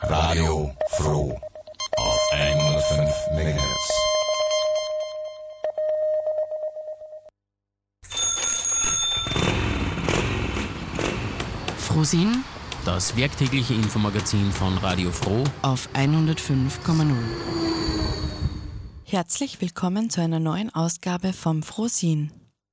Radio Froh auf 105 MHz. Frohsinn, das werktägliche Infomagazin von Radio Froh auf 105,0. Herzlich willkommen zu einer neuen Ausgabe vom Frohsinn.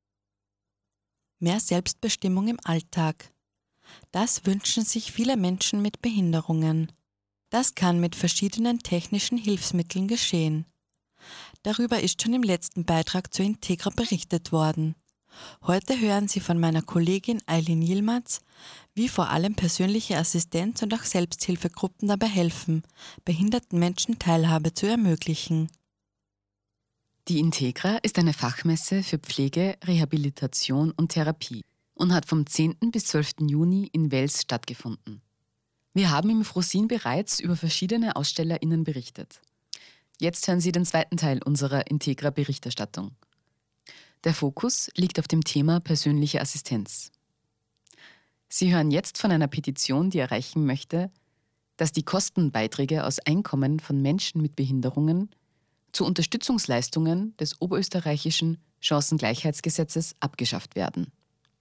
Mehr Selbstbestimmung im Alltag. Das wünschen sich viele Menschen mit Behinderungen. Das kann mit verschiedenen technischen Hilfsmitteln geschehen. Darüber ist schon im letzten Beitrag zur Integra berichtet worden. Heute hören Sie von meiner Kollegin Eileen Yilmaz, wie vor allem persönliche Assistenz und auch Selbsthilfegruppen dabei helfen, behinderten Menschen Teilhabe zu ermöglichen. Die Integra ist eine Fachmesse für Pflege, Rehabilitation und Therapie und hat vom 10. bis 12. Juni in Wels stattgefunden. Wir haben im Frohsinn bereits über verschiedene AusstellerInnen berichtet. Jetzt hören Sie den zweiten Teil unserer Integra-Berichterstattung. Der Fokus liegt auf dem Thema persönliche Assistenz. Sie hören jetzt von einer Petition, die erreichen möchte, dass die Kostenbeiträge aus Einkommen von Menschen mit Behinderungen zu Unterstützungsleistungen des oberösterreichischen Chancengleichheitsgesetzes abgeschafft werden.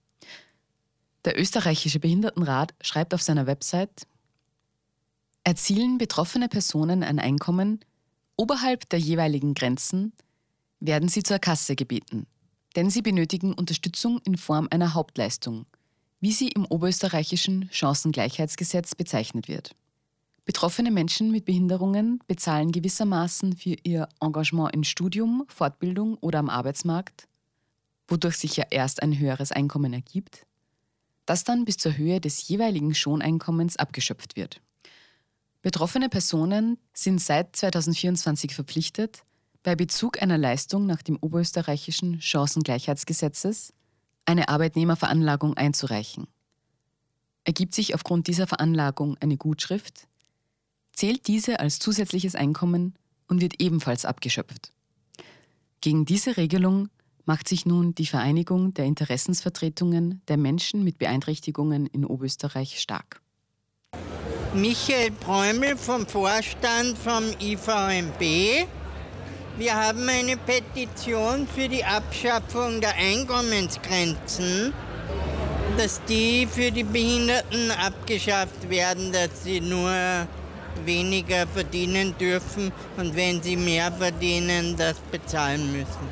Der österreichische Behindertenrat schreibt auf seiner Website: Erzielen betroffene Personen ein Einkommen oberhalb der jeweiligen Grenzen, werden sie zur Kasse gebeten, denn sie benötigen Unterstützung in Form einer Hauptleistung, wie sie im oberösterreichischen Chancengleichheitsgesetz bezeichnet wird. Betroffene Menschen mit Behinderungen bezahlen gewissermaßen für ihr Engagement in Studium, Fortbildung oder am Arbeitsmarkt, wodurch sich ja erst ein höheres Einkommen ergibt, das dann bis zur Höhe des jeweiligen Schoneinkommens abgeschöpft wird. Betroffene Personen sind seit 2024 verpflichtet, bei Bezug einer Leistung nach dem oberösterreichischen Chancengleichheitsgesetzes eine Arbeitnehmerveranlagung einzureichen. Ergibt sich aufgrund dieser Veranlagung eine Gutschrift, zählt diese als zusätzliches Einkommen und wird ebenfalls abgeschöpft. Gegen diese Regelung macht sich nun die Vereinigung der Interessensvertretungen der Menschen mit Beeinträchtigungen in Oberösterreich stark. Michael Bräumel vom Vorstand vom IVMB. Wir haben eine Petition für die Abschaffung der Einkommensgrenzen, dass die für die Behinderten abgeschafft werden, dass sie nur weniger verdienen dürfen und wenn sie mehr verdienen, das bezahlen müssen.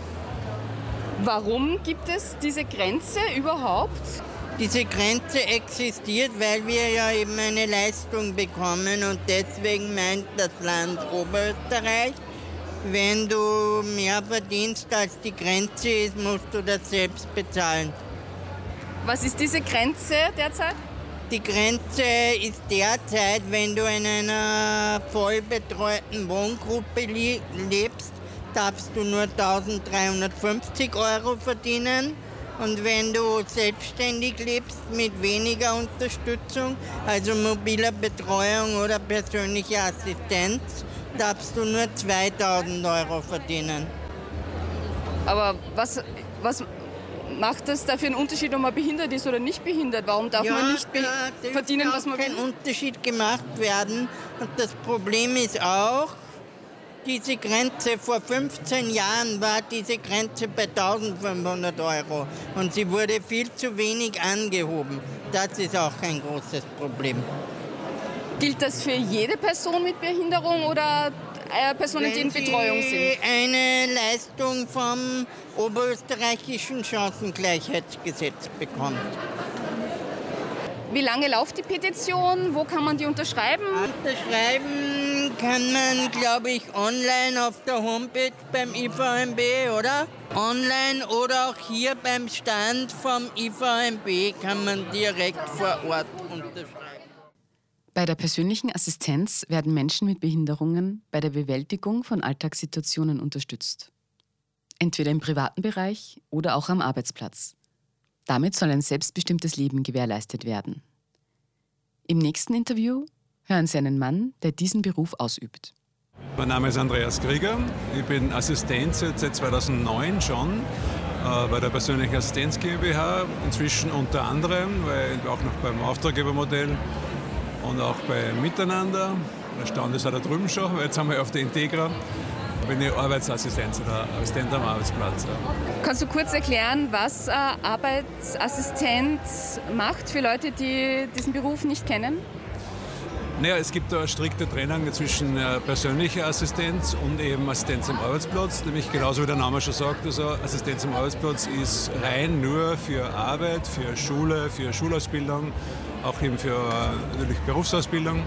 Warum gibt es diese Grenze überhaupt? Diese Grenze existiert, weil wir ja eben eine Leistung bekommen und deswegen meint das Land Oberösterreich, wenn du mehr verdienst als die Grenze ist, musst du das selbst bezahlen. Was ist diese Grenze derzeit? Die Grenze ist derzeit, wenn du in einer vollbetreuten Wohngruppe lebst, darfst du nur 1.350 € verdienen. Und wenn du selbstständig lebst mit weniger Unterstützung, also mobiler Betreuung oder persönlicher Assistenz, darfst du nur 2.000 € verdienen. Aber was macht das da für einen Unterschied, ob man behindert ist oder nicht behindert? Warum darf man nicht verdienen, was man will? Da kann kein Unterschied gemacht werden. Und das Problem ist auch, diese Grenze vor 15 Jahren war diese Grenze bei 1.500 € und sie wurde viel zu wenig angehoben. Das ist auch ein großes Problem. Gilt das für jede Person mit Behinderung oder Personen, die in Betreuung sind? Wenn sie eine Leistung vom oberösterreichischen Chancengleichheitsgesetz bekommt. Wie lange läuft die Petition? Wo kann man die unterschreiben? Unterschreiben kann man, glaube ich, online auf der Homepage beim IVMB, oder? Online oder auch hier beim Stand vom IVMB kann man direkt vor Ort unterschreiben. Bei der persönlichen Assistenz werden Menschen mit Behinderungen bei der Bewältigung von Alltagssituationen unterstützt. Entweder im privaten Bereich oder auch am Arbeitsplatz. Damit soll ein selbstbestimmtes Leben gewährleistet werden. Im nächsten Interview hören Sie einen Mann, der diesen Beruf ausübt. Mein Name ist Andreas Krieger. Ich bin Assistent seit 2009 schon bei der persönlichen Assistenz GmbH. Inzwischen unter anderem, weil auch noch beim Auftraggebermodell und auch bei Miteinander. Der Stand ist auch da drüben schon, weil jetzt haben wir auf der Integra, bin ich Arbeitsassistenz oder Assistent am Arbeitsplatz. Ja. Kannst du kurz erklären, was ein Arbeitsassistent macht für Leute, die diesen Beruf nicht kennen? Naja, es gibt da eine strikte Trennung zwischen persönlicher Assistenz und eben Assistenz am Arbeitsplatz. Nämlich genauso wie der Name schon sagt, also Assistenz am Arbeitsplatz ist rein nur für Arbeit, für Schule, für Schulausbildung, auch eben für natürlich Berufsausbildung.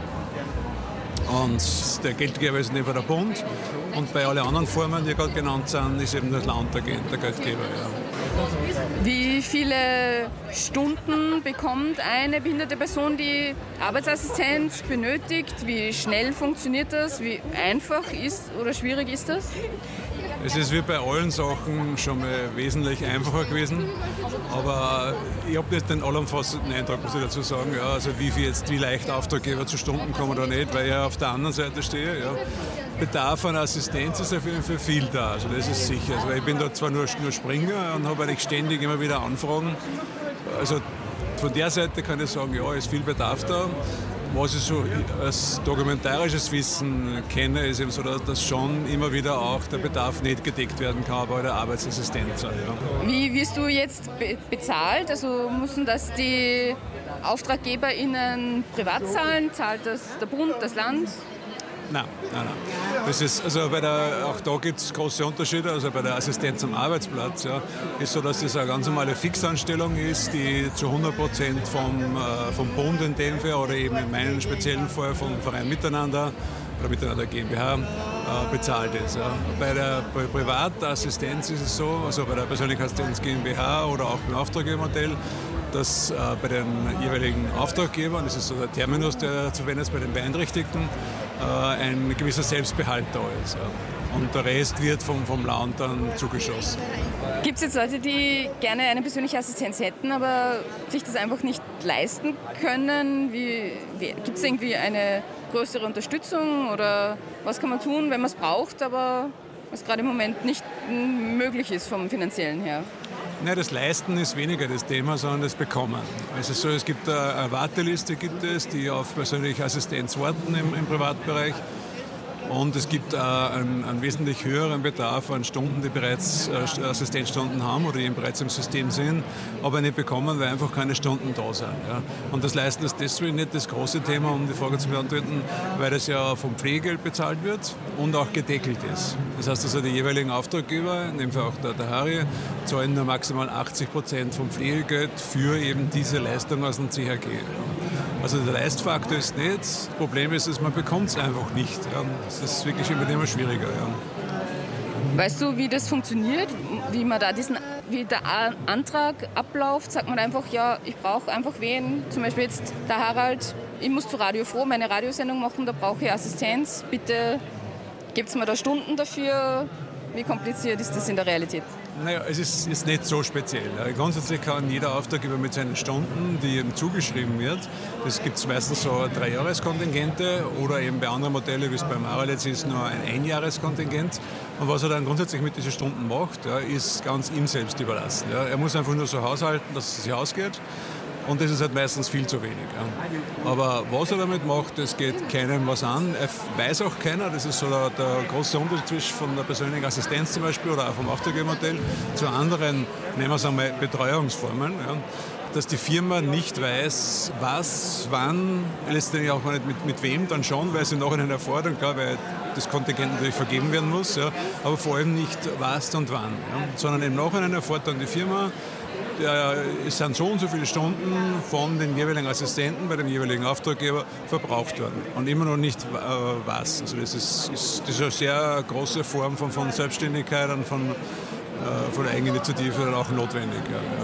Und der Geldgeber ist in dem Fall der Bund. Und bei allen anderen Formen, die gerade genannt sind, ist eben das Land der Geldgeber. Ja. Wie viele Stunden bekommt eine behinderte Person, die Arbeitsassistenz benötigt? Wie schnell funktioniert das? Wie einfach ist oder schwierig ist das? Es ist wie bei allen Sachen schon mal wesentlich einfacher gewesen. Aber ich habe nicht den allumfassenden Eindruck, muss ich dazu sagen, ja, also wie leicht Auftraggeber zu Stunden kommen oder nicht, weil ich ja auf der anderen Seite stehe. Ja. Bedarf an Assistenz ist auf jeden Fall viel da, also das ist sicher. Also ich bin da zwar nur Springer und habe eigentlich ständig immer wieder Anfragen. Also von der Seite kann ich sagen, ja, ist viel Bedarf da. Was ich so als dokumentarisches Wissen kenne, ist eben so, dass schon immer wieder auch der Bedarf nicht gedeckt werden kann bei der Arbeitsassistenz. Ja. Wie wirst du jetzt bezahlt? Also müssen das die AuftraggeberInnen privat zahlen? Zahlt das der Bund, das Land? Nein. Das ist, also auch da gibt es große Unterschiede. Also bei der Assistenz am Arbeitsplatz ist so, dass das eine ganz normale Fixanstellung ist, die zu 100% vom Bund in dem Fall oder eben in meinem speziellen Fall vom Verein Miteinander oder Miteinander GmbH bezahlt ist. Ja. Bei der Privatassistenz ist es so, also bei der persönlichen Assistenz GmbH oder auch beim Auftraggebermodell, dass bei den jeweiligen Auftraggebern, das ist so der Terminus, der zu verwenden ist bei den Beeinträchtigten, ein gewisser Selbstbehalt da ist. Ja. Und der Rest wird vom Land dann zugeschossen. Gibt es jetzt Leute, die gerne eine persönliche Assistenz hätten, aber sich das einfach nicht leisten können? Gibt es irgendwie eine größere Unterstützung oder was kann man tun, wenn man es braucht, aber was gerade im Moment nicht möglich ist vom Finanziellen her? Nein, das Leisten ist weniger das Thema, sondern das Bekommen. Also so, es gibt eine Warteliste, die auf persönliche Assistenz warten im Privatbereich. Und es gibt einen wesentlich höheren Bedarf an Stunden, die bereits Assistenzstunden haben oder eben bereits im System sind, aber nicht bekommen, weil einfach keine Stunden da sind. Ja. Und das Leisten ist deswegen nicht das große Thema, um die Frage zu beantworten, weil das ja vom Pflegegeld bezahlt wird und auch gedeckelt ist. Das heißt also, die jeweiligen Auftraggeber, in dem Fall auch der Harry, zahlen nur maximal 80% vom Pflegegeld für eben diese Leistung aus dem CHG. Also der Leistfaktor ist nicht, das Problem ist, dass man bekommt es einfach nicht. Ja. Das ist wirklich immer schwieriger. Ja. Weißt du, wie das funktioniert? Wie der Antrag abläuft? Sagt man einfach, ja, ich brauche einfach wen, zum Beispiel jetzt der Harald, ich muss zu Radio Froh meine Radiosendung machen, da brauche ich Assistenz, bitte gebt mir da Stunden dafür. Wie kompliziert ist das in der Realität? Naja, es ist nicht so speziell. Grundsätzlich kann jeder Auftraggeber mit seinen Stunden, die ihm zugeschrieben wird, das gibt es meistens so 3-Jahres-Kontingente oder eben bei anderen Modellen, wie es beim Harald jetzt ist, nur ein Einjahreskontingent. Und was er dann grundsätzlich mit diesen Stunden macht, ist ganz ihm selbst überlassen. Er muss einfach nur so haushalten, dass es sich ausgeht. Und das ist halt meistens viel zu wenig. Ja. Aber was er damit macht, das geht keinem was an. Weiß auch keiner, das ist so der große Unterschied zwischen von der persönlichen Assistenz zum Beispiel oder auch vom Auftraggebermodell zu anderen, nehmen wir es einmal, Betreuungsformen. Ja. Dass die Firma nicht weiß, was, wann, letztendlich auch nicht mit wem dann schon, weil sie nachher nicht erfordern, klar, weil das Kontingent natürlich vergeben werden muss, ja, aber vor allem nicht was und wann, ja, sondern im Nachhinein erfordert dann die Firma, es sind so und so viele Stunden von den jeweiligen Assistenten bei dem jeweiligen Auftraggeber verbraucht worden und immer noch nicht was. Also das ist eine sehr große Form von Selbstständigkeit und von Eigeninitiative auch notwendig.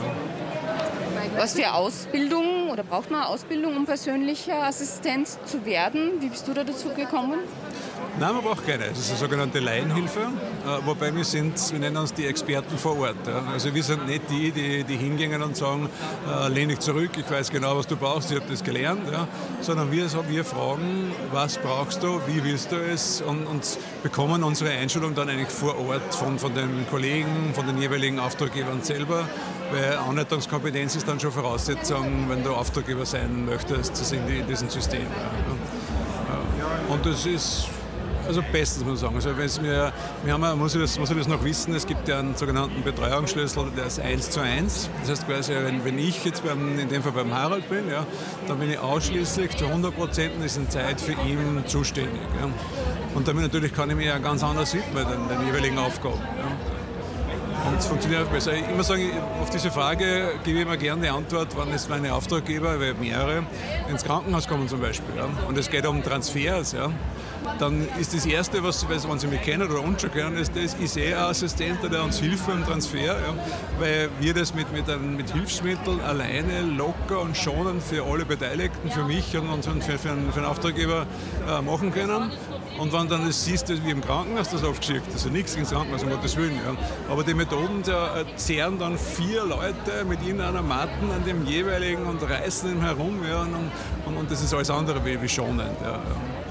Ja. Was für Ausbildung oder braucht man Ausbildung, um persönlicher Assistent zu werden? Wie bist du da dazu gekommen? Nein, man braucht keine. Das ist eine sogenannte Laienhilfe, wobei wir nennen uns die Experten vor Ort. Also wir sind nicht die hingehen und sagen, lehn dich zurück, ich weiß genau, was du brauchst, ich habe das gelernt, ja. Sondern wir fragen, was brauchst du, wie willst du es und bekommen unsere Einschulung dann eigentlich vor Ort von den Kollegen, von den jeweiligen Auftraggebern selber, weil Anleitungskompetenz ist dann schon Voraussetzung, wenn du Auftraggeber sein möchtest, in diesem System. Ja. Und das ist also bestens, muss man sagen. Also muss ich das noch wissen, es gibt ja einen sogenannten Betreuungsschlüssel, der ist 1:1. Das heißt quasi, wenn ich jetzt in dem Fall beim Harald bin, ja, dann bin ich ausschließlich zu 100% in dieser Zeit für ihn zuständig. Ja. Und damit natürlich kann ich mich ja ganz anders widmen, den jeweiligen Aufgaben. Ja. Und es funktioniert auch besser. Ich muss sagen, auf diese Frage gebe ich immer gerne die Antwort, wann ist meine Auftraggeber, weil mehrere, ins Krankenhaus kommen zum Beispiel. Ja. Und es geht um Transfers. Ja. Dann ist das Erste, wenn Sie mich kennen oder uns schon kennen, ist, ich sehe einen Assistenten, der uns hilft beim Transfer, ja, weil wir das mit Hilfsmitteln alleine locker und schonend für alle Beteiligten, für mich und für einen Auftraggeber machen können. Und wenn dann das siehst, wie im Krankenhaus das aufgeschickt, also nichts ins Krankenhaus, um Gottes Willen. Ja. Aber die Methoden zehren dann 4 Leute mit ihnen an einer Matten an dem jeweiligen und reißen ihn herum. Ja, und das ist alles andere wie schonend. Ja.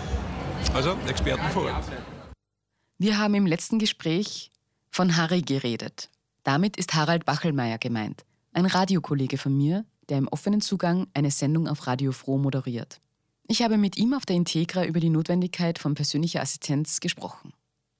Also Experten vor Ort. Wir haben im letzten Gespräch von Harry geredet. Damit ist Harald Bachelmeier gemeint, ein Radiokollege von mir, der im offenen Zugang eine Sendung auf Radio Froh moderiert. Ich habe mit ihm auf der Integra über die Notwendigkeit von persönlicher Assistenz gesprochen.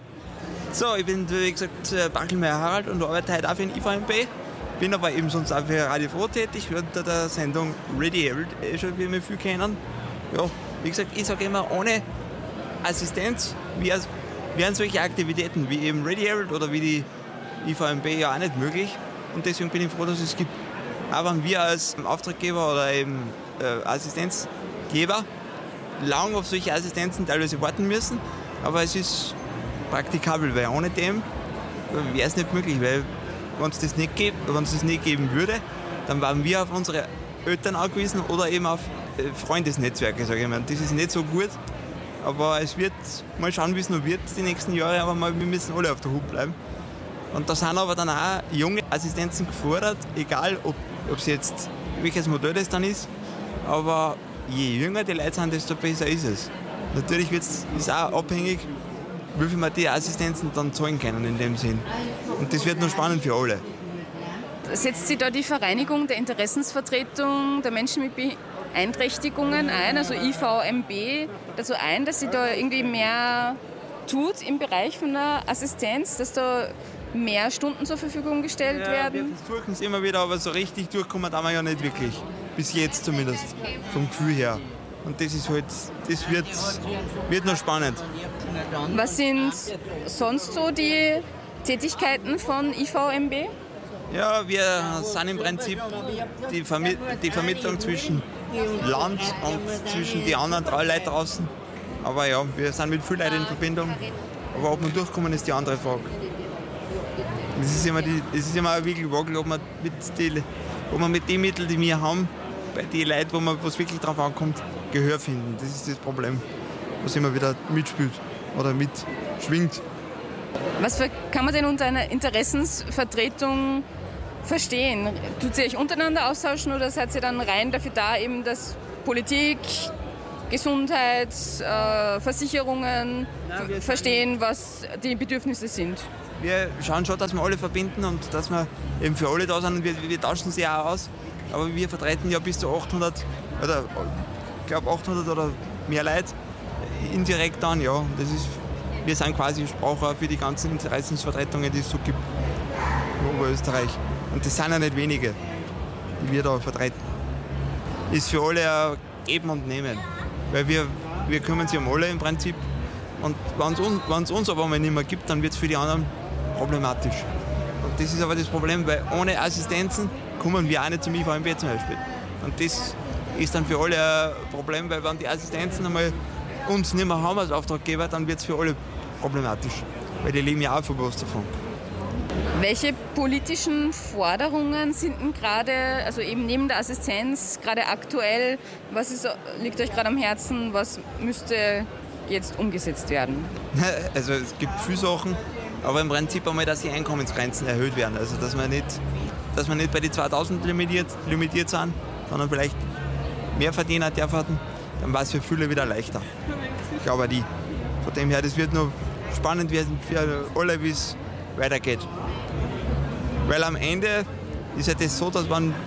So, ich bin, wie gesagt, Bachelmeier Harald und arbeite heute auch für den IVMB. Bin aber eben sonst auch für Radio Froh tätig, unter der Sendung Ready Able, schon wie wir viel kennen. Ja, wie gesagt, ich sage immer, ohne Assistenz wären solche Aktivitäten wie eben Ready Able oder wie die IVMB ja auch nicht möglich. Und deswegen bin ich froh, dass es gibt. Auch wenn wir als Auftraggeber oder eben Assistenzgeber lang auf solche Assistenzen teilweise warten müssen. Aber es ist praktikabel, weil ohne dem wäre es nicht möglich. Weil wenn es das nicht geben würde, dann waren wir auf unsere Eltern angewiesen oder eben auf Freundesnetzwerke, sage ich mal. Das ist nicht so gut. Aber es wird, mal schauen, wie es noch wird die nächsten Jahre, aber wir müssen alle auf der Hut bleiben. Und da sind aber dann auch junge Assistenzen gefordert, egal ob es jetzt, welches Modell das dann ist. Aber je jünger die Leute sind, desto besser ist es. Natürlich ist auch abhängig, wie viel wir die Assistenzen dann zahlen können in dem Sinn. Und das wird noch spannend für alle. Setzt sich da die Vereinigung der Interessensvertretung der Menschen mit Beeinträchtigungen ein, also IVMB, dazu ein, dass sie da irgendwie mehr tut im Bereich von der Assistenz, dass da mehr Stunden zur Verfügung gestellt werden? Wir versuchen es immer wieder, aber so richtig durchkommen da wir ja nicht wirklich. Bis jetzt zumindest, vom Gefühl her. Und das ist halt, das wird noch spannend. Was sind sonst so die Tätigkeiten von IVMB? Ja, wir sind im Prinzip die Vermittlung zwischen Land und zwischen die anderen 3 Leuten draußen. Aber ja, wir sind mit vielen Leuten in Verbindung. Aber ob wir durchkommen, ist die andere Frage. Es ist immer ein wirklich Wagel, ob man mit den Mitteln, die wir haben, bei den Leuten, wo es wirklich drauf ankommt, Gehör finden. Das ist das Problem, was immer wieder mitspielt oder mitschwingt. Was kann man denn unter einer Interessensvertretung verstehen? Tut ihr euch untereinander austauschen oder seid ihr dann rein dafür da, eben dass Politik, Gesundheit, Versicherungen verstehen, was die Bedürfnisse sind? Wir schauen schon, dass wir alle verbinden und dass wir eben für alle da sind. Wir tauschen sie auch aus. Aber wir vertreten ja bis zu 800 oder ich glaube 800 oder mehr Leute indirekt an. Ja. Wir sind quasi Sprache für die ganzen Interessensvertretungen, die es so gibt in Oberösterreich. Und das sind ja nicht wenige, die wir da vertreten. Ist für alle ein Geben und Nehmen. Weil wir kümmern sich um alle im Prinzip. Und wenn es uns aber mal nicht mehr gibt, dann wird es für die anderen problematisch. Und das ist aber das Problem, weil ohne Assistenzen kommen wir auch nicht zum IVMB zum Beispiel. Und das ist dann für alle ein Problem, weil wenn die Assistenzen einmal uns nicht mehr haben als Auftraggeber, dann wird es für alle problematisch. Weil die leben ja auch von was davon. Welche politischen Forderungen sind denn gerade, also eben neben der Assistenz, gerade aktuell, liegt euch gerade am Herzen, was müsste jetzt umgesetzt werden? Also es gibt viele Sachen, aber im Prinzip einmal, dass die Einkommensgrenzen erhöht werden. Also dass wir nicht bei den 2000 limitiert sind, sondern vielleicht mehr Verdiener dürfen, dann war es für viele wieder leichter. Ich glaube die. Von dem her, das wird noch spannend werden für alle, wie es weitergeht. Weil am Ende ist ja das so, dass wenn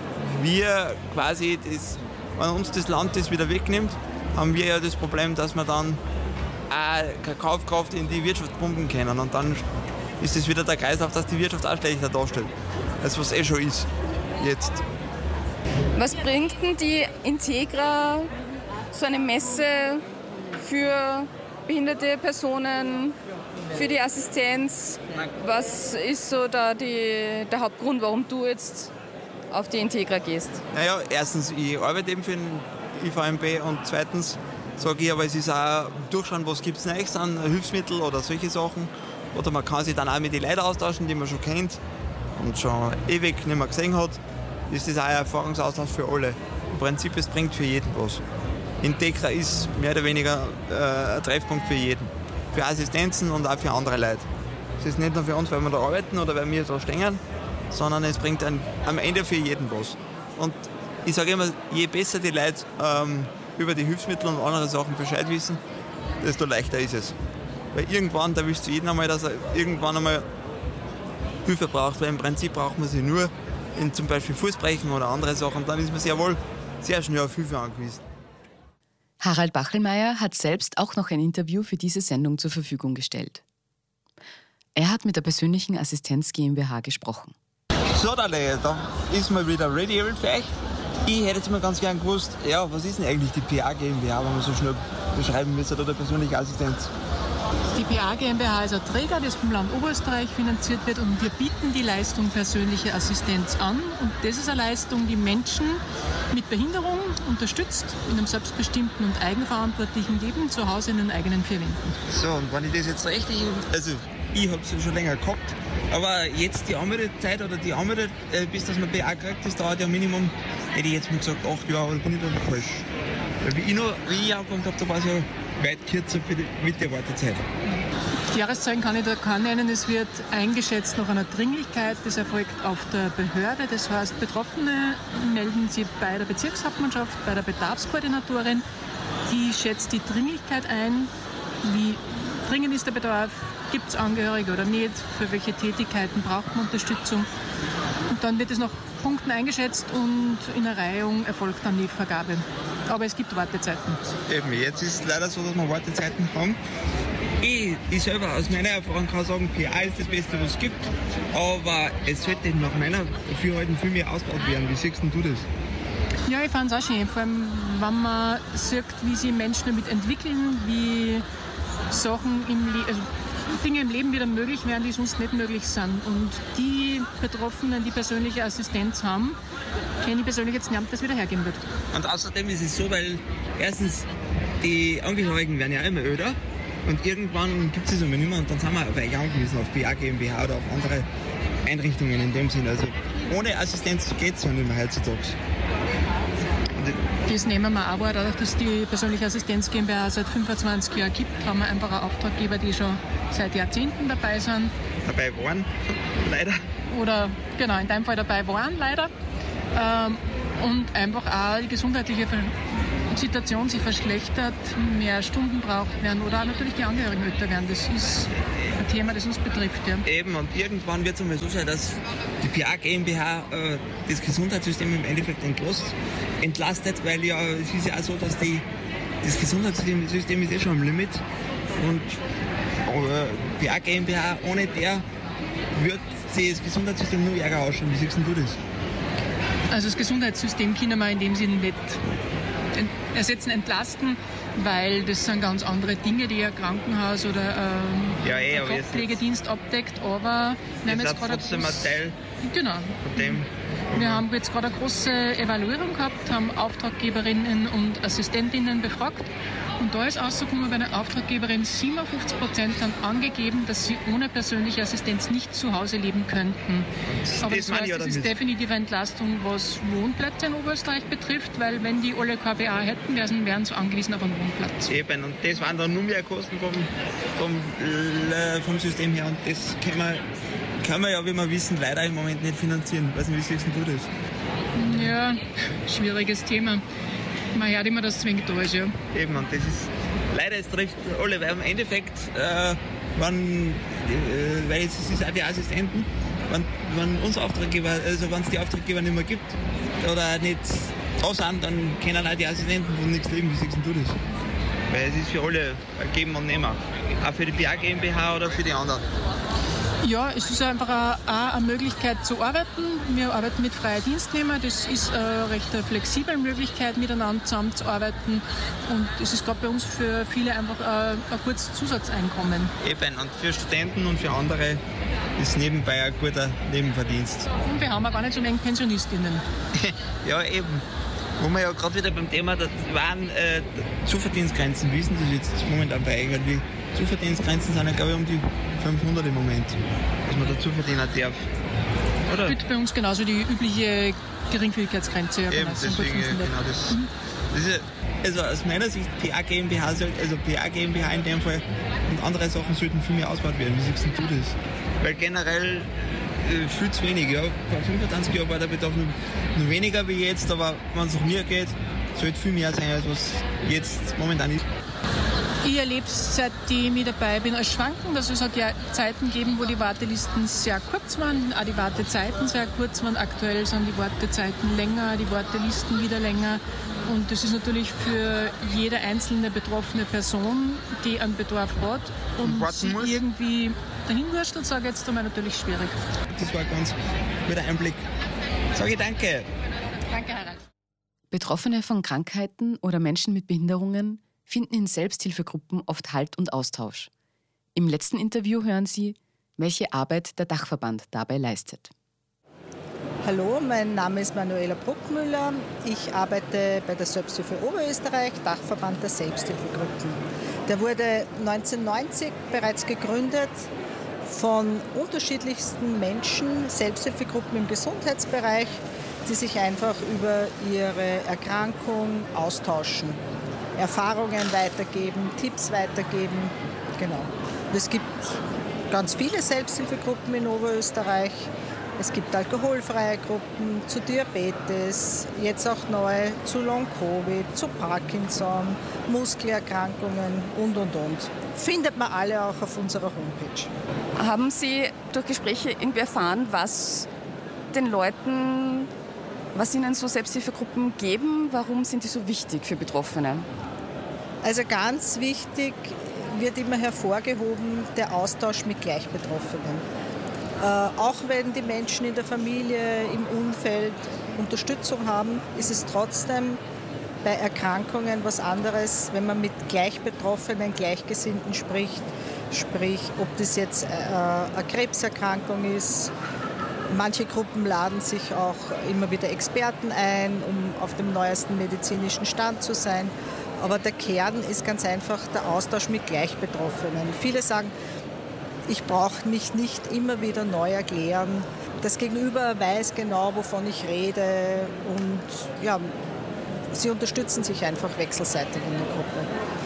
uns das Land das wieder wegnimmt, haben wir ja das Problem, dass wir dann auch keine Kaufkraft in die Wirtschaft pumpen können. Und dann ist es wieder der Kreislauf, dass die Wirtschaft auch schlechter darstellt, als was schon ist jetzt. Was bringt denn die Integra, so eine Messe für behinderte Personen, für die Assistenz? Was ist so da der Hauptgrund, warum du jetzt auf die Integra gehst? Naja, erstens, ich arbeite eben für den IVMB und zweitens sage ich, aber es ist auch durchschauen, was gibt es Neues an Hilfsmittel oder solche Sachen. Oder man kann sich dann auch mit den Leuten austauschen, die man schon kennt und schon ewig nicht mehr gesehen hat. Ist das auch ein Erfahrungsaustausch für alle. Im Prinzip, es bringt für jeden was. Integra ist mehr oder weniger ein Treffpunkt für jeden. Für Assistenzen und auch für andere Leute. Es ist nicht nur für uns, weil wir da arbeiten oder weil wir da stehen, sondern es bringt am Ende für jeden was. Und ich sage immer, je besser die Leute über die Hilfsmittel und andere Sachen Bescheid wissen, desto leichter ist es. Weil irgendwann, da willst du jeden einmal, dass er irgendwann einmal Hilfe braucht, weil im Prinzip braucht man sie nur in zum Beispiel Fußbrechen oder andere Sachen, dann ist man sehr wohl sehr schnell auf Hilfe angewiesen. Harald Bachelmeier hat selbst auch noch ein Interview für diese Sendung zur Verfügung gestellt. Er hat mit der persönlichen Assistenz GmbH gesprochen. So, da ist mal wieder ready für euch. Ich hätte jetzt mal ganz gern gewusst, ja, was ist denn eigentlich die PA GmbH, wenn man so schnell beschreiben müsste, oder persönliche Assistenz? Die PA GmbH ist ein Träger, das vom Land Oberösterreich finanziert wird, und wir bieten die Leistung persönliche Assistenz an. Und das ist eine Leistung, die Menschen mit Behinderung unterstützt in einem selbstbestimmten und eigenverantwortlichen Leben zu Hause in den eigenen vier Wänden. So, und wenn ich das jetzt richtig, also ich habe es schon länger gehabt, aber jetzt die Anmeldezeit oder die Anmeldung, bis dass man PA kriegt, das dauert ja Minimum, hätte ich jetzt mal gesagt, 8 Jahre, oder bin ich da falsch? Weil wie ich angefangen habe, da war es ja weit kürzer mit der Wartezeit. Die Jahreszahlen kann ich da keinen nennen. Es wird eingeschätzt nach einer Dringlichkeit. Das erfolgt auf der Behörde. Das heißt, Betroffene melden sich bei der Bezirkshauptmannschaft, bei der Bedarfskoordinatorin. Die schätzt die Dringlichkeit ein. Wie dringend ist der Bedarf? Gibt es Angehörige oder nicht? Für welche Tätigkeiten braucht man Unterstützung? Und dann wird es nach Punkten eingeschätzt und in der Reihung erfolgt dann die Vergabe. Aber es gibt Wartezeiten. Eben, jetzt ist es leider so, dass wir Wartezeiten haben. Ich selber aus meiner Erfahrung kann sagen, PA ist das Beste, was es gibt. Aber es sollte nach meiner Dafürhalten viel mehr ausgebaut werden. Wie siehst du das? Ja, ich fand es auch schön. Vor allem, wenn man sieht, wie sich Menschen damit entwickeln, wie Sachen Dinge im Leben wieder möglich werden, die sonst nicht möglich sind. Und die Betroffenen, die persönliche Assistenz haben, kenne ich persönlich jetzt nicht, das wieder hergeben wird. Und außerdem ist es so, weil erstens die Angehörigen werden ja immer öder und irgendwann gibt es es immer nicht mehr und dann sind wir auf euch angewiesen, auf PA GmbH oder auf andere Einrichtungen in dem Sinne. Also ohne Assistenz geht es ja nicht mehr heutzutage. Das nehmen wir auch wahr, dadurch, dass die persönliche Assistenz GmbH seit 25 Jahren gibt, haben wir einfach einen Auftraggeber, die schon seit Jahrzehnten dabei sind. Dabei waren, leider. Oder genau, in deinem Fall dabei waren, leider. Und einfach auch die gesundheitliche Situation sich verschlechtert, mehr Stunden braucht werden oder auch natürlich die Angehörigen älter werden. Das ist ein Thema, das uns betrifft. Ja. Eben, und irgendwann wird es einmal so sein, dass die PA GmbH das Gesundheitssystem im Endeffekt entlastet, weil ja, es ist ja auch so, dass das Gesundheitssystem ist eh schon am Limit und PA GmbH, ohne der wird sich das Gesundheitssystem nur ärger ausschauen. Wie siehst du das? Also das Gesundheitssystem können wir in dem Sinne nicht ersetzen, entlasten, weil das sind ganz andere Dinge, die ein Krankenhaus oder ein Pflegedienst abdeckt, aber wir haben jetzt gerade trotzdem ein Teil von dem. Wir haben jetzt gerade eine große Evaluierung gehabt, haben Auftraggeberinnen und Assistentinnen befragt und da ist rausgekommen, bei einer Auftraggeberin 57% haben angegeben, dass sie ohne persönliche Assistenz nicht zu Hause leben könnten. Aber das heißt, das ist definitiv eine Entlastung, was Wohnplätze in Oberösterreich betrifft, weil wenn die alle KPA hätten, wären sie angewiesen auf einen Wohnplatz. Eben, und das waren dann nur mehr Kosten vom System her und das kann man ja, wie wir wissen, leider im Moment nicht finanzieren. Ich weiß nicht, wie siehst du das? Ja, schwieriges Thema. Man hört immer, dass es zwingend da ist, ja. Eben, und das ist leider, es trifft alle, weil im Endeffekt, weil es ist auch die Assistenten, wenn unser Auftraggeber, also wenn es die Auftraggeber nicht mehr gibt oder nicht da sind, dann können auch die Assistenten von nichts leben. Wie siehst du das? Weil es ist für alle ein Geben und Nehmen. Auch für die PR GmbH oder für die anderen. Ja, es ist einfach auch eine Möglichkeit zu arbeiten. Wir arbeiten mit freier Dienstnehmer. Das ist eine recht flexible Möglichkeit, miteinander zusammenzuarbeiten. Und es ist gerade bei uns für viele einfach ein gutes Zusatzeinkommen. Eben, und für Studenten und für andere ist nebenbei ein guter Nebenverdienst. Und wir haben auch gar nicht so wenig PensionistInnen. Ja, eben. Wo wir ja gerade wieder beim Thema der waren Zuverdienstgrenzen. Wie ist denn das jetzt momentan bei irgendwie? Zuverdienstgrenzen sind ja, glaube ich, um die 500 im Moment, dass man dazu verdienen darf. Oder? Das ist bei uns genauso die übliche Geringfügigkeitsgrenze. Ja, eben, genau, deswegen, genau das. Das ist, also aus meiner Sicht, PR GmbH in dem Fall und andere Sachen sollten viel mehr ausgebaut werden. Wie siehst du das? Weil generell viel zu wenig. Ja. Bei 25 Jahren war der Bedarf nur weniger wie jetzt, aber wenn es nach mir geht, sollte viel mehr sein, als was jetzt momentan ist. Ich erlebe es, seitdem ich dabei bin, als schwankend. Also es hat ja Zeiten gegeben, wo die Wartelisten sehr kurz waren, auch die Wartezeiten sehr kurz waren. Aktuell sind die Wartezeiten länger, die Wartelisten wieder länger. Und das ist natürlich für jede einzelne betroffene Person, die einen Bedarf hat und sie irgendwie dahin wurstelt, sage ich jetzt einmal, natürlich schwierig. Das war ein ganz guter Einblick. Sage ich danke. Danke, Harald. Betroffene von Krankheiten oder Menschen mit Behinderungen finden in Selbsthilfegruppen oft Halt und Austausch. Im letzten Interview hören Sie, welche Arbeit der Dachverband dabei leistet. Hallo, mein Name ist Manuela Bruckmüller. Ich arbeite bei der Selbsthilfe Oberösterreich, Dachverband der Selbsthilfegruppen. Der wurde 1990 bereits gegründet von unterschiedlichsten Menschen, Selbsthilfegruppen im Gesundheitsbereich, die sich einfach über ihre Erkrankung austauschen. Erfahrungen weitergeben, Tipps weitergeben. Genau. Und es gibt ganz viele Selbsthilfegruppen in Oberösterreich. Es gibt alkoholfreie Gruppen zu Diabetes, jetzt auch neu zu Long-Covid, zu Parkinson, Muskelerkrankungen und. Findet man alle auch auf unserer Homepage. Haben Sie durch Gespräche irgendwie erfahren, was den Leuten, was ihnen so Selbsthilfegruppen geben? Warum sind die so wichtig für Betroffene? Also ganz wichtig wird immer hervorgehoben der Austausch mit Gleichbetroffenen. Auch wenn die Menschen in der Familie, im Umfeld Unterstützung haben, ist es trotzdem bei Erkrankungen was anderes, wenn man mit Gleichbetroffenen, Gleichgesinnten spricht. Sprich, ob das jetzt eine Krebserkrankung ist. Manche Gruppen laden sich auch immer wieder Experten ein, um auf dem neuesten medizinischen Stand zu sein. Aber der Kern ist ganz einfach der Austausch mit Gleichbetroffenen. Viele sagen, ich brauche mich nicht immer wieder neu erklären. Das Gegenüber weiß genau, wovon ich rede. Und ja, sie unterstützen sich einfach wechselseitig in der Gruppe.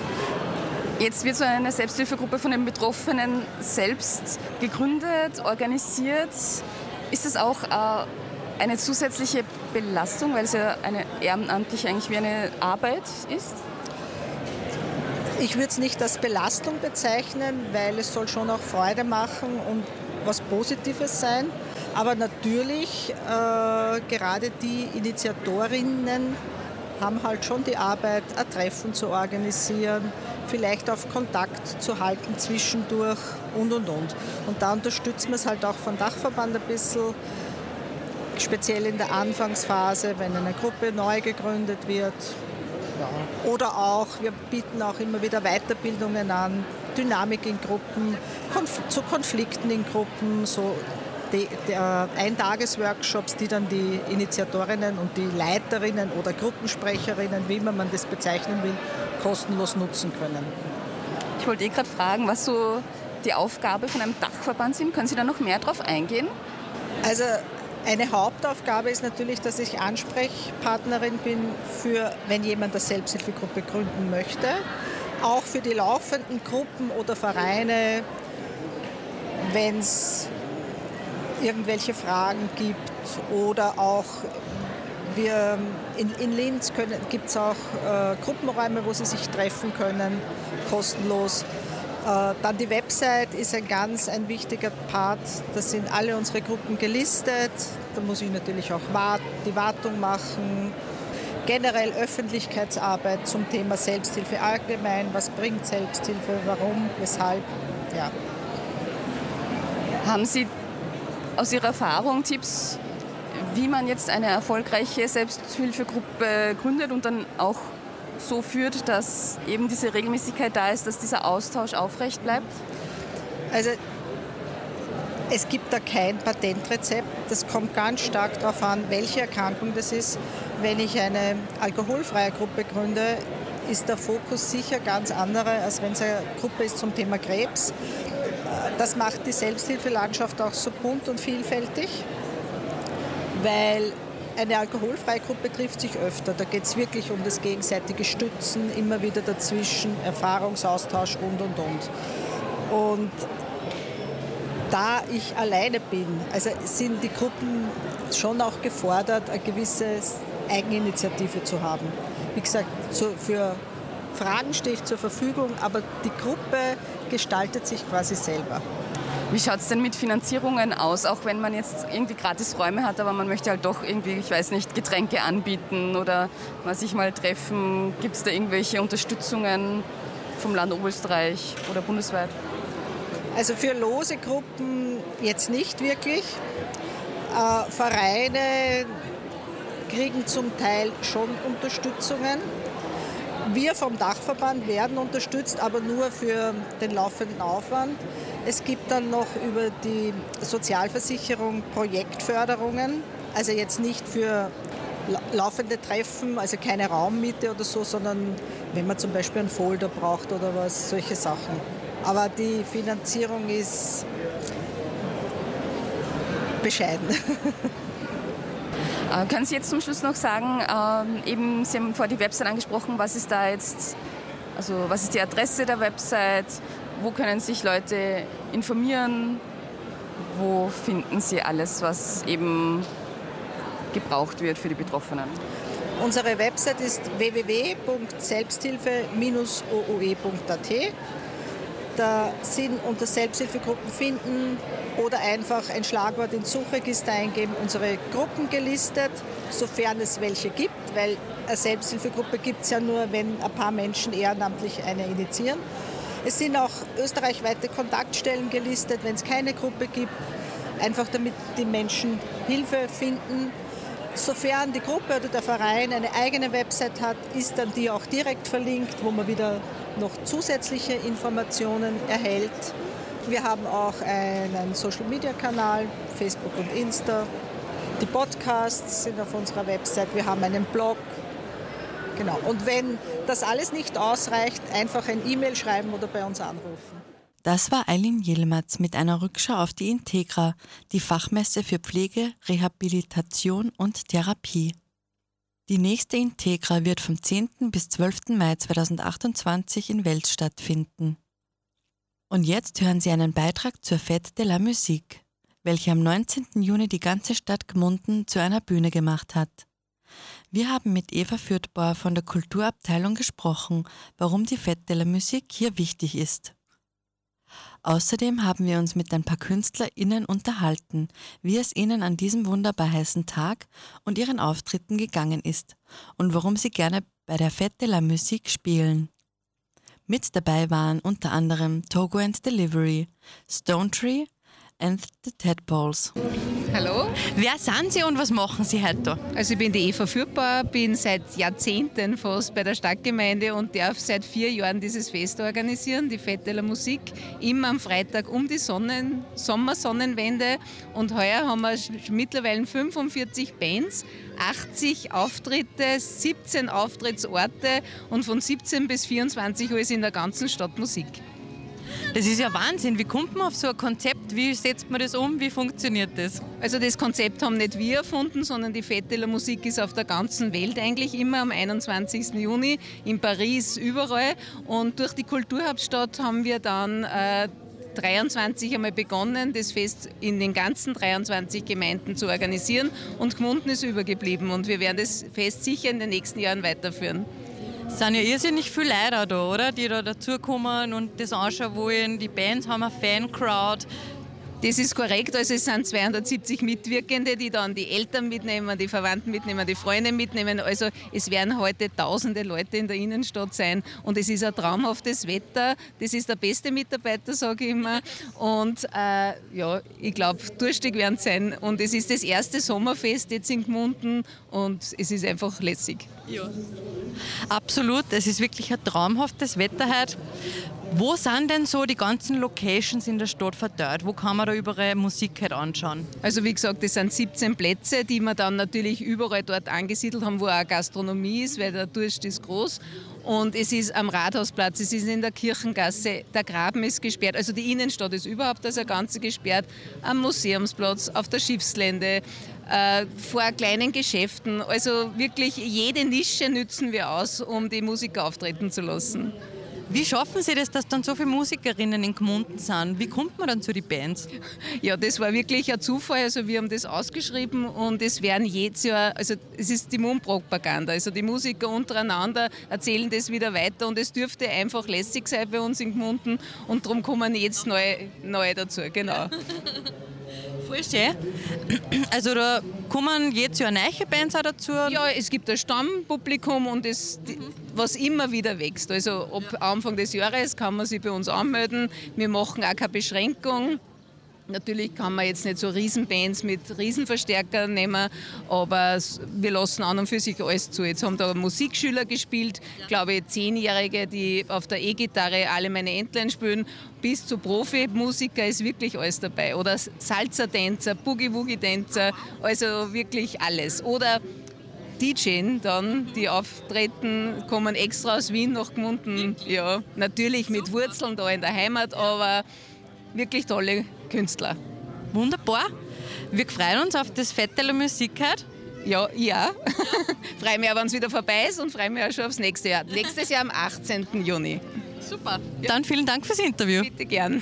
Jetzt wird so eine Selbsthilfegruppe von den Betroffenen selbst gegründet, organisiert. Ist das auch eine zusätzliche Belastung, weil es ja eine ehrenamtlich eigentlich wie eine Arbeit ist? Ich würde es nicht als Belastung bezeichnen, weil es soll schon auch Freude machen und was Positives sein. Aber natürlich, gerade die Initiatorinnen haben halt schon die Arbeit, ein Treffen zu organisieren, vielleicht auf Kontakt zu halten zwischendurch und. Und da unterstützen wir es halt auch vom Dachverband ein bisschen, speziell in der Anfangsphase, wenn eine Gruppe neu gegründet wird. Ja. Oder auch, wir bieten auch immer wieder Weiterbildungen an, Dynamik in Gruppen, zu Konflikten in Gruppen, so Eintagesworkshops, die dann die Initiatorinnen und die Leiterinnen oder Gruppensprecherinnen, wie immer man das bezeichnen will, kostenlos nutzen können. Ich wollte gerade fragen, was so die Aufgabe von einem Dachverband sind. Können Sie da noch mehr drauf eingehen? Also eine Hauptaufgabe ist natürlich, dass ich Ansprechpartnerin bin, wenn jemand eine Selbsthilfegruppe gründen möchte. Auch für die laufenden Gruppen oder Vereine, wenn es irgendwelche Fragen gibt. Oder auch in Linz gibt es auch Gruppenräume, wo sie sich treffen können, kostenlos. Dann die Website ist ein wichtiger Part. Da sind alle unsere Gruppen gelistet. Da muss ich natürlich auch die Wartung machen. generell Öffentlichkeitsarbeit zum Thema Selbsthilfe allgemein. Was bringt Selbsthilfe, warum, weshalb? Ja. Haben Sie aus Ihrer Erfahrung Tipps, wie man jetzt eine erfolgreiche Selbsthilfegruppe gründet und dann auch so führt, dass eben diese Regelmäßigkeit da ist, dass dieser Austausch aufrecht bleibt? Also es gibt da kein Patentrezept. Das kommt ganz stark darauf an, welche Erkrankung das ist. Wenn ich eine alkoholfreie Gruppe gründe, ist der Fokus sicher ganz anderer, als wenn es eine Gruppe ist zum Thema Krebs. Das macht die Selbsthilfelandschaft auch so bunt und vielfältig, weil eine alkoholfreie Gruppe trifft sich öfter. Da geht es wirklich um das gegenseitige Stützen, immer wieder dazwischen, Erfahrungsaustausch und. Und da ich alleine bin, also sind die Gruppen schon auch gefordert, eine gewisse Eigeninitiative zu haben. Wie gesagt, für Fragen stehe ich zur Verfügung, aber die Gruppe gestaltet sich quasi selber. Wie schaut es denn mit Finanzierungen aus, auch wenn man jetzt irgendwie gratis Räume hat, aber man möchte halt doch irgendwie, ich weiß nicht, Getränke anbieten oder mal sich mal treffen? Gibt es da irgendwelche Unterstützungen vom Land Oberösterreich oder bundesweit? Also für lose Gruppen jetzt nicht wirklich. Vereine kriegen zum Teil schon Unterstützungen. Wir vom Dachverband werden unterstützt, aber nur für den laufenden Aufwand. Es gibt dann noch über die Sozialversicherung Projektförderungen, also jetzt nicht für laufende Treffen, also keine Raummiete oder so, sondern wenn man zum Beispiel einen Folder braucht oder was, solche Sachen. Aber die Finanzierung ist bescheiden. Können Sie jetzt zum Schluss noch sagen, eben Sie haben vorher die Website angesprochen, was ist da jetzt, also was ist die Adresse der Website, wo können sich Leute informieren, wo finden sie alles, was eben gebraucht wird für die Betroffenen? Unsere Website ist www.selbsthilfe-ooe.at. Da sind unter Selbsthilfegruppen finden oder einfach ein Schlagwort ins Suchregister eingeben, unsere Gruppen gelistet, sofern es welche gibt, weil eine Selbsthilfegruppe gibt es ja nur, wenn ein paar Menschen ehrenamtlich eine initiieren. Es sind auch österreichweite Kontaktstellen gelistet, wenn es keine Gruppe gibt, einfach damit die Menschen Hilfe finden. Sofern die Gruppe oder der Verein eine eigene Website hat, ist dann die auch direkt verlinkt, wo man wieder noch zusätzliche Informationen erhält. Wir haben auch einen Social-Media-Kanal, Facebook und Insta. Die Podcasts sind auf unserer Website. Wir haben einen Blog. Genau. Und wenn das alles nicht ausreicht, einfach ein E-Mail schreiben oder bei uns anrufen. Das war Eileen Yilmaz mit einer Rückschau auf die Integra, die Fachmesse für Pflege, Rehabilitation und Therapie. Die nächste Integra wird vom 10. bis 12. Mai 2028 in Wels stattfinden. Und jetzt hören Sie einen Beitrag zur Fête de la Musique, welche am 19. Juni die ganze Stadt Gmunden zu einer Bühne gemacht hat. Wir haben mit Eva Fürthbauer von der Kulturabteilung gesprochen, warum die Fête de la Musique hier wichtig ist. Außerdem haben wir uns mit ein paar KünstlerInnen unterhalten, wie es ihnen an diesem wunderbar heißen Tag und ihren Auftritten gegangen ist und warum sie gerne bei der Fête de la Musique spielen. Mit dabei waren unter anderem Togo and Delivery, Stone Tree and the Tadpoles. Hallo. Wer sind Sie und was machen Sie heute da? Also ich bin die Eva Fürthbauer, bin seit Jahrzehnten fast bei der Stadtgemeinde und darf seit 4 Jahren dieses Fest organisieren, die Fête de la Musique, immer am Freitag um die Sommersonnenwende. Und heuer haben wir mittlerweile 45 Bands, 80 Auftritte, 17 Auftrittsorte und von 17 bis 24 Uhr ist in der ganzen Stadt Musik. Das ist ja Wahnsinn. Wie kommt man auf so ein Konzept? Wie setzt man das um? Wie funktioniert das? Also das Konzept haben nicht wir erfunden, sondern die Fête de la Musique ist auf der ganzen Welt eigentlich immer am 21. Juni, in Paris, überall. Und durch die Kulturhauptstadt haben wir dann 23 einmal begonnen, das Fest in den ganzen 23 Gemeinden zu organisieren. Und Gmunden ist übergeblieben und wir werden das Fest sicher in den nächsten Jahren weiterführen. Es sind ja irrsinnig viele Leute da, oder? Die da dazukommen und das anschauen wollen. Die Bands haben eine Fancrowd. Das ist korrekt, also es sind 270 Mitwirkende, die dann die Eltern mitnehmen, die Verwandten mitnehmen, die Freunde mitnehmen. Also es werden heute tausende Leute in der Innenstadt sein und es ist ein traumhaftes Wetter. Das ist der beste Mitarbeiter, sage ich immer. Und ich glaube, durstig werden es sein. Und es ist das erste Sommerfest jetzt in Gmunden und es ist einfach lässig. Ja. Absolut, es ist wirklich ein traumhaftes Wetter heute. Wo sind denn so die ganzen Locations in der Stadt verteilt? Wo kann man da überall Musik halt anschauen? Also wie gesagt, das sind 17 Plätze, die wir dann natürlich überall dort angesiedelt haben, wo auch Gastronomie ist, weil der Durst ist groß. Und es ist am Rathausplatz, es ist in der Kirchengasse, der Graben ist gesperrt, also die Innenstadt ist überhaupt als Ganze gesperrt, am Museumsplatz, auf der Schiffslände, vor kleinen Geschäften. Also wirklich jede Nische nützen wir aus, um die Musiker auftreten zu lassen. Wie schaffen Sie das, dass dann so viele Musikerinnen in Gmunden sind? Wie kommt man dann zu den Bands? Ja, das war wirklich ein Zufall. Also wir haben das ausgeschrieben und es werden jedes Jahr, also es ist die Mundpropaganda. Also die Musiker untereinander erzählen das wieder weiter und es dürfte einfach lässig sein bei uns in Gmunden und darum kommen jetzt neue dazu, genau. Voll schön. Also da kommen jedes Jahr neue Bands auch dazu? Ja, es gibt ein Stammpublikum und was immer wieder wächst. Also ab Anfang des Jahres kann man sich bei uns anmelden. Wir machen auch keine Beschränkung. Natürlich kann man jetzt nicht so Riesenbands mit Riesenverstärkern nehmen, aber wir lassen an und für sich alles zu. Jetzt haben da Musikschüler gespielt, glaube ich 10-Jährige, die auf der E-Gitarre alle meine Entlein spielen, bis zu Profimusiker ist wirklich alles dabei. Oder Salsa-Tänzer, Boogie-Woogie-Tänzer, also wirklich alles. Oder DJs dann, die auftreten, kommen extra aus Wien nach Gmunden. Ja, natürlich mit Wurzeln da in der Heimat, aber wirklich tolle Künstler. Wunderbar. Wir freuen uns auf das Vetteler Musik heute. Ja. Freue mich auch, wenn es wieder vorbei ist und freue mich auch schon aufs nächste Jahr. Nächstes Jahr am 18. Juni. Super. Ja. Dann vielen Dank fürs Interview. Bitte gern.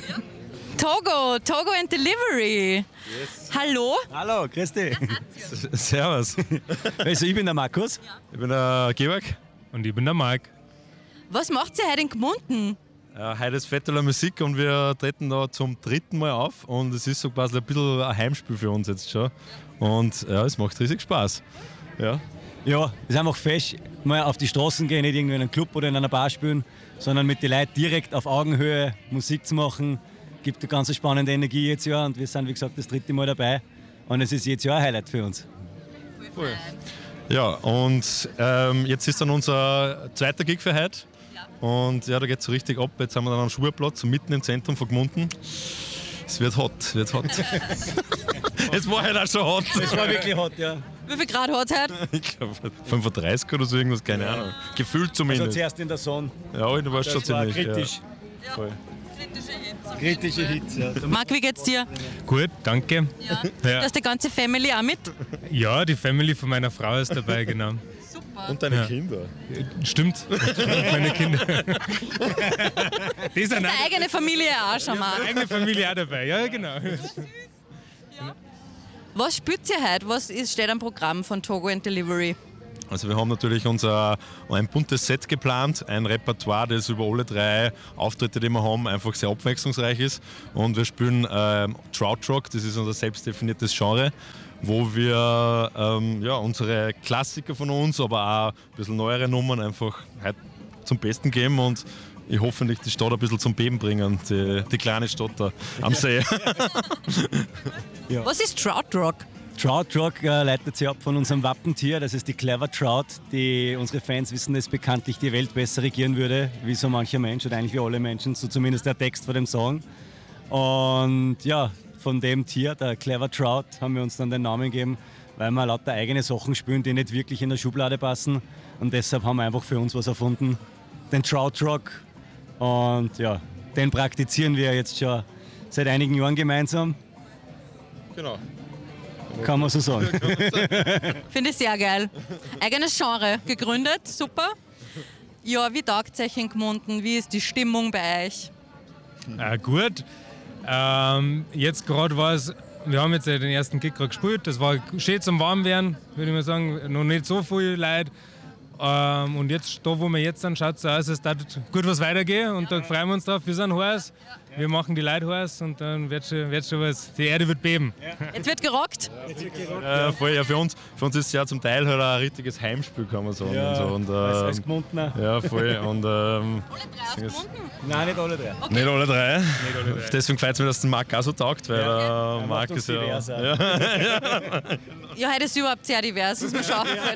Togo and Delivery. Yes. Hallo. Hallo, grüß dich. Servus. Also ich bin der Markus. Ich bin der Georg. Und ich bin der Marc. Was macht ihr heute in Gmunden? Heute ist Vetteler Musik und wir treten da zum 3. Mal auf und es ist so quasi ein bisschen ein Heimspiel für uns jetzt schon und ja, es macht riesig Spaß. Ja, es ist einfach fest, mal auf die Straßen gehen, nicht irgendwie in einem Club oder in einer Bar spielen, sondern mit den Leuten direkt auf Augenhöhe Musik zu machen, gibt eine ganz spannende Energie jetzt Jahr und wir sind wie gesagt das 3. Mal dabei und es ist jetzt Jahr ein Highlight für uns. Cool. Ja, und jetzt ist dann unser zweiter Gig für heute. Und ja, da geht es so richtig ab. Jetzt sind wir dann am Schulplatz, mitten im Zentrum von Gmunden. Es wird hot. Es war halt auch schon hot. Es war wirklich hot, ja. Wie viel Grad hat es heute? Ich glaube 35 oder so irgendwas, keine Ahnung. Gefühlt zumindest. Also zuerst in der Sonne. Ja, du warst schon ziemlich. Kritisch. Ja. Voll. Kritische Hitze. Ja. Marc, wie geht's dir? Gut, danke. Ja. Du hast die ganze Family auch mit? Ja, die Family von meiner Frau ist dabei, genau. Super. Und deine Kinder. Stimmt, meine Kinder. Die ist eine eigene Familie auch schon mal. Eine eigene Familie auch dabei, ja genau. Ja. Was spielt ihr heute? Was steht am Programm von Togo and Delivery? Also wir haben natürlich ein buntes Set geplant, ein Repertoire, das über alle 3 Auftritte, die wir haben, einfach sehr abwechslungsreich ist. Und wir spielen Krautrock, das ist unser selbstdefiniertes Genre, wo wir unsere Klassiker von uns, aber auch ein bisschen neuere Nummern einfach heute zum Besten geben und ich hoffentlich die Stadt ein bisschen zum Beben bringen, die kleine Stadt da am See. Ja. Was ist Krautrock? Krautrock leitet sich ab von unserem Wappentier, das ist die Clever Trout, die unsere Fans wissen, dass bekanntlich die Welt besser regieren würde, wie so mancher Mensch oder eigentlich wie alle Menschen, so zumindest der Text von dem Song. Und ja, von dem Tier, der Clever Trout, haben wir uns dann den Namen gegeben, weil wir lauter eigene Sachen spielen, die nicht wirklich in der Schublade passen. Und deshalb haben wir einfach für uns was erfunden, den Krautrock. Und ja, den praktizieren wir jetzt schon seit einigen Jahren gemeinsam. Genau. Kann man so sagen. Finde ich sehr geil. Eigenes Genre gegründet, super. Ja, wie taugt es euch in Gmunden? Wie ist die Stimmung bei euch? Gut. Jetzt gerade war es, wir haben jetzt den ersten Gig gerade gespielt, das war schön zum Warmwerden, würde ich mal sagen, noch nicht so viel Leute. Und jetzt, da wo wir jetzt sind, schaut es so aus, es darf gut was weitergehen und da freuen wir uns drauf, wir sind heiß. wir machen die Leute heiß und dann wird schon was. Die Erde wird beben. Jetzt wird gerockt. Voll, ja, für uns ist es ja zum Teil halt ein richtiges Heimspiel, kann man sagen. Ja, und so. Und, als Gmundner. Ja, voll. Und, Nein, nicht alle drei. Okay. Nicht alle drei. Deswegen freut es mich, dass der Marc auch so taugt, weil der Marc ist ja. Ja, heute ist überhaupt sehr divers, ist mir schon aufgefallen.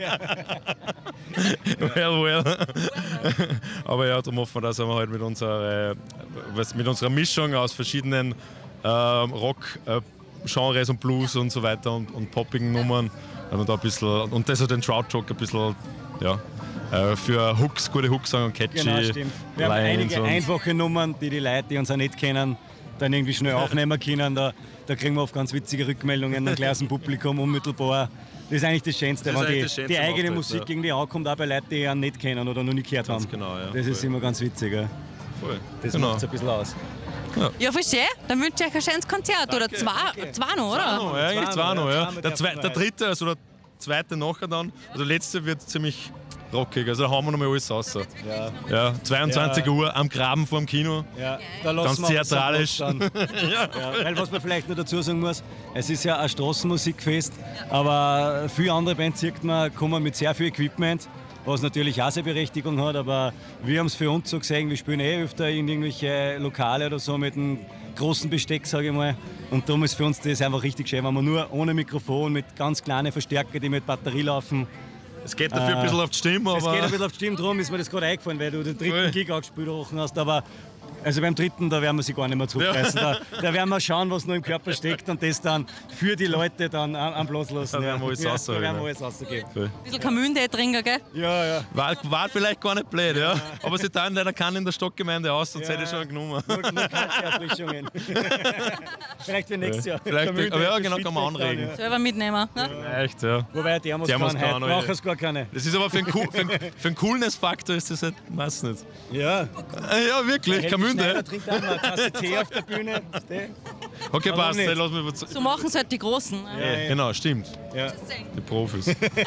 Well. Aber ja, darum hoffen wir, dass wir halt mit unserer Mischung aus verschiedenen Rock-Genres und Blues und so weiter und poppigen Nummern, und da ein bisschen, und das hat den Trout-Jock ein bisschen, ja, für Hooks, gute Hooks und catchy. Genau, stimmt. Wir haben einige einfache Nummern, die Leute, die uns auch nicht kennen, dann irgendwie schnell aufnehmen können. Da kriegen wir oft ganz witzige Rückmeldungen gleich aus dem Publikum unmittelbar. Das ist eigentlich das Schönste, wenn die eigene Musik irgendwie ankommt, auch bei Leuten, die ihn nicht kennen oder noch nie gehört haben. Genau, ja, das ist immer ganz witzig. Ja. Voll. Das macht es ein bisschen aus. Ja, voll schön. Dann wünsche ich euch ein schönes Konzert. Danke, oder zwei noch, oder? Ja, eigentlich zwei noch. Ja. Der dritte, also der zweite nachher dann. Also der letzte wird ziemlich rockig. Also da haben wir noch mal alles raus. Ja, 22 Uhr am Graben vor dem Kino. Ja, da lassen ganz theatralisch. Weil was man vielleicht noch dazu sagen muss, es ist ja ein Straßenmusikfest, aber viele andere Bands sieht man, kommen mit sehr viel Equipment, was natürlich auch seine Berechtigung hat, aber wir haben es für uns so gesehen, wir spielen öfter in irgendwelche Lokale oder so mit einem großen Besteck, sage ich mal. Und darum ist für uns das einfach richtig schön, wenn wir nur ohne Mikrofon, mit ganz kleinen Verstärker, die mit Batterie laufen. Es geht dafür ein bisschen auf die Stimme, aber... Es geht ein bisschen auf die Stimme, darum ist mir das gerade eingefallen, weil du den dritten Gig angespielt hast, aber also beim dritten, da werden wir sie gar nicht mehr zurückreißen. Da werden wir schauen, was noch im Körper steckt und das dann für die Leute dann am Platz lassen. Da werden wir alles rausgeben. Ein bisschen Kamüntee trinken, gell? Ja. War vielleicht gar nicht blöd, ja. Aber sie teilen leider keinen in der Stadtgemeinde aus, sonst hätte ich schon genommen. Nur Erfrischungen. Vielleicht für nächstes Jahr. Aber ja, genau, kann man anregen. Selber mitnehmen. Ne? Ja, echt, ja. Wobei Thermos kann, braucht es gar keine. Das ist aber für einen Coolness-Faktor ist das halt meist nicht. Ja. Ja, wirklich, Kamüntee. Der trinkt auch mal eine Tasse Tee auf der Bühne. Okay, passt, dann lass mich so machen es halt die Großen. Ja, genau, stimmt. Ja. Die Profis.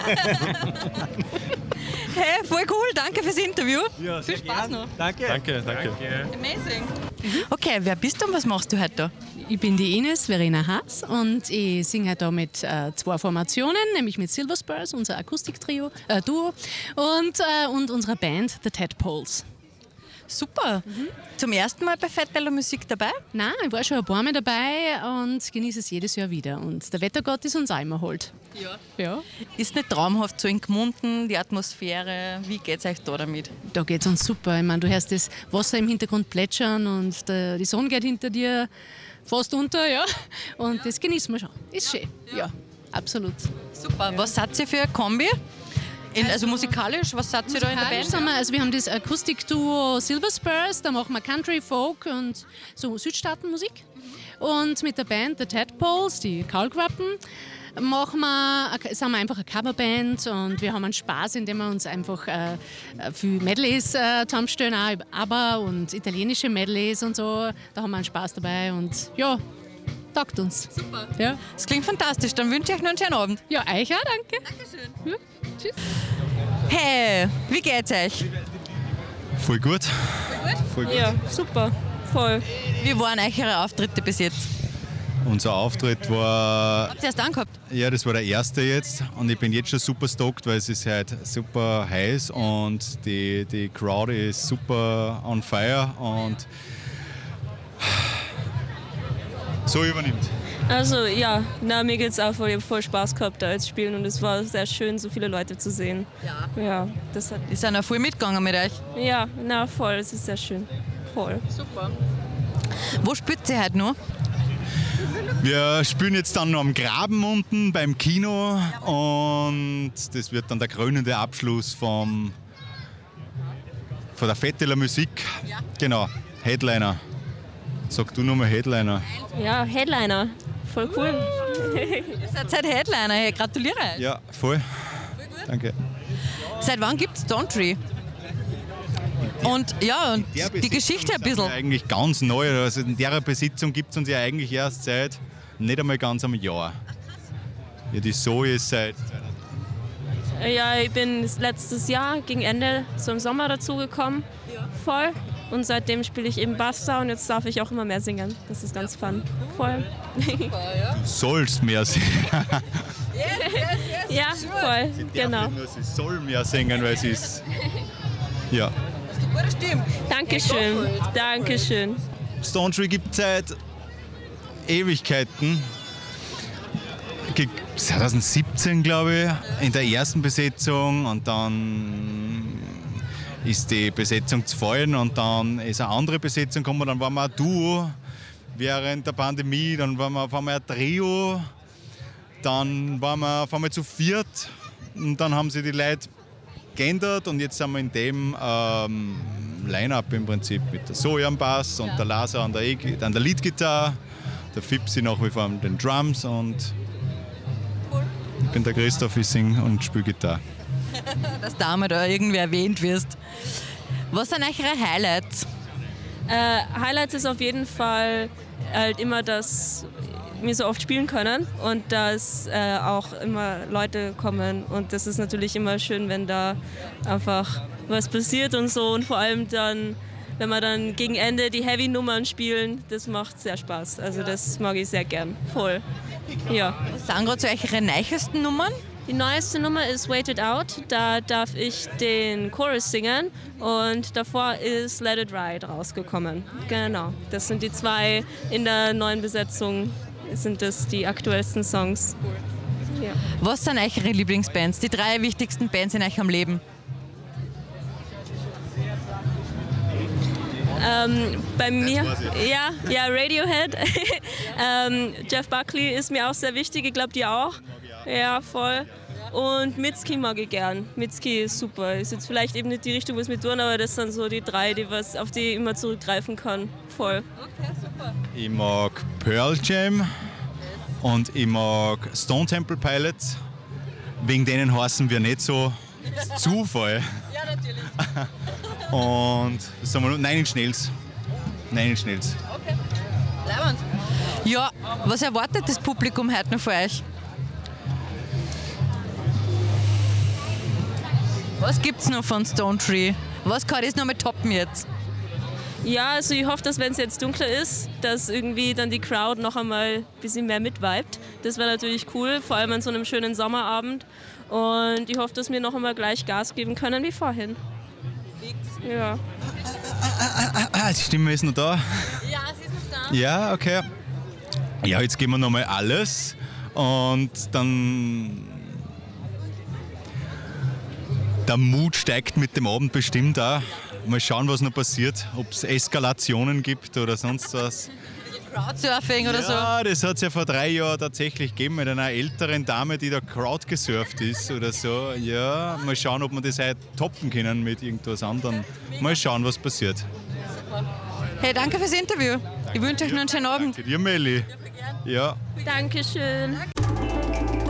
Hey, voll cool, danke fürs Interview. Ja, viel Spaß noch. Danke. Amazing. Okay, wer bist du und was machst du heute da? Ich bin die Ines Verena Haas und ich singe heute da mit zwei Formationen, nämlich mit Silver Spurs, unser Akustik-Duo, und unserer Band The Tadpoles. Super. Zum ersten Mal bei Fetteler Musik dabei? Nein, ich war schon ein paar Mal dabei und genieße es jedes Jahr wieder. Und der Wettergott ist uns auch immer hold. Ja. Ist nicht traumhaft so in Gmunden, die Atmosphäre? Wie geht es euch da damit? Da geht es uns super. Ich meine, du hörst das Wasser im Hintergrund plätschern und die Sonne geht hinter dir fast unter. Ja. Und das genießen wir schon. Ist schön. Ja, absolut. Super. Was seid ihr für eine Kombi? Also musikalisch, was seid ihr da in der Band? Wir haben das Akustikduo Silver Spurs, da machen wir Country, Folk und so Südstaatenmusik. Und mit der Band The Tadpoles, die Kaulquappen, sind wir einfach eine Coverband und wir haben einen Spaß, indem wir uns einfach viel Medleys zusammenstellen, auch über ABBA und italienische Medleys und so. Da haben wir einen Spaß dabei und ja, taugt uns. Super. Ja. Das klingt fantastisch. Dann wünsche ich euch noch einen schönen Abend. Ja, euch auch, danke. Dankeschön. Ja. Tschüss. Hey, wie geht's euch? Voll gut. Voll gut? Ja, super. Voll. Wie waren eure Auftritte bis jetzt? Unser Auftritt war... Habt ihr erst angehabt? Ja, das war der erste jetzt und ich bin jetzt schon super stoked, weil es ist halt super heiß und die Crowd ist super on fire und so übernimmt. Also ja, mir geht's auch voll. Ich habe voll Spaß gehabt da als Spielen und es war sehr schön, so viele Leute zu sehen. Ja, das hat... Die sind auch voll mitgegangen mit euch? Ja, voll, es ist sehr schön. Voll. Super. Wo spielt ihr heute noch? Wir spielen jetzt dann noch am Graben unten beim Kino und das wird dann der krönende Abschluss von der Fetteler Musik. Ja. Genau, Headliner. Sag du nochmal Headliner. Ja, Headliner. Voll cool. Ihr seid Headliner, hey, gratuliere euch. Ja, voll. Danke. Seit wann gibt es Dawntree? Und die Geschichte ein bisschen. Eigentlich ganz neu. Also in der Besitzung gibt es uns ja eigentlich erst seit nicht einmal ganz einem Jahr. Ja, die Zoe ist seit... Ja, ich bin letztes Jahr gegen Ende so im Sommer dazugekommen. Ja. Voll. und seitdem spiele ich eben Bass da und jetzt darf ich auch immer mehr singen. Das ist ganz fun. Voll. Du sollst mehr singen. Ja, voll, genau. Nur, sie soll mehr singen, weil sie ist... Ja. Dankeschön, Dankeschön. Stone Tree gibt es seit Ewigkeiten. 2017, glaube ich, in der ersten Besetzung und dann ist die Besetzung zerfallen und dann ist eine andere Besetzung gekommen, dann waren wir ein Duo während der Pandemie, dann waren wir auf einmal ein Trio, dann waren wir auf einmal zu viert und dann haben sich die Leute geändert und jetzt sind wir in dem Line-Up im Prinzip mit der Zoe am Bass und der Lasa an der Leadgitarre, der Fipsi nach wie vor an den Drums und ich bin der Christoph, ich singe und spiele Gitarre. Dass du einmal da irgendwie erwähnt wirst. Was sind eure Highlights? Highlights ist auf jeden Fall halt immer, dass wir so oft spielen können und dass auch immer Leute kommen und das ist natürlich immer schön, wenn da einfach was passiert und so und vor allem dann, wenn wir dann gegen Ende die Heavy-Nummern spielen, das macht sehr Spaß. Also das mag ich sehr gern. Voll. Ja. Was sind gerade so eure neuesten Nummern? Die neueste Nummer ist Wait It Out. Da darf ich den Chorus singen und davor ist Let It Ride rausgekommen. Genau. Das sind die zwei in der neuen Besetzung, sind das die aktuellsten Songs. Ja. Was sind eure Lieblingsbands? Die 3 wichtigsten Bands in eurem Leben? Bei mir, ja, Radiohead. Jeff Buckley ist mir auch sehr wichtig, ich glaube, die auch. Ja, voll. Und Mitski mag ich gern. Mitski ist super. Ist jetzt vielleicht eben nicht die Richtung, was wir tun, aber das sind so die 3, auf die ich immer zurückgreifen kann. Voll. Okay, super. Ich mag Pearl Jam und ich mag Stone Temple Pilots. Wegen denen heißen wir nicht so Zufall. Ja, natürlich. Und was sagen wir noch? Nine Inch Nails. Okay. Leibend. Ja, was erwartet das Publikum heute noch von euch? Was gibt's noch von Stone Tree? Was kann das noch mal toppen jetzt? Ja, also ich hoffe, dass wenn es jetzt dunkler ist, dass irgendwie dann die Crowd noch einmal ein bisschen mehr mitvibet. Das wäre natürlich cool, vor allem an so einem schönen Sommerabend. Und ich hoffe, dass wir noch einmal gleich Gas geben können wie vorhin. Fix. Ja. Die Stimme ist noch da. Ja, sie ist noch da. Ja, okay. Ja, jetzt geben wir nochmal alles und dann der Mut steigt mit dem Abend bestimmt auch. Mal schauen, was noch passiert, ob es Eskalationen gibt oder sonst was. Crowdsurfing oder so? Ja, das hat es ja vor 3 Jahren tatsächlich gegeben mit einer älteren Dame, die da Crowd gesurft ist oder so. Ja, mal schauen, ob wir das heute toppen können mit irgendwas anderem. Mal schauen, was passiert. Hey, danke fürs Interview. Ich wünsche euch noch einen schönen Abend. Danke dir, Melli. Ja. Dankeschön.